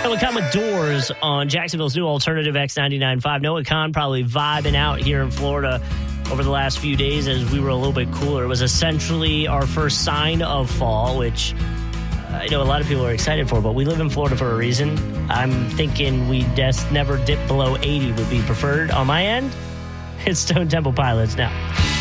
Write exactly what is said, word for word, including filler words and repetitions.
Noah Khan with Doors on Jacksonville's new alternative X ninety-nine point five. Noah Khan probably vibing out here in Florida over the last few days as we were a little bit cooler. It was essentially our first sign of fall, which I know a lot of people are excited for, but we live in Florida for a reason. I'm thinking we just never dip below eighty would be preferred. On my end, it's Stone Temple Pilots now.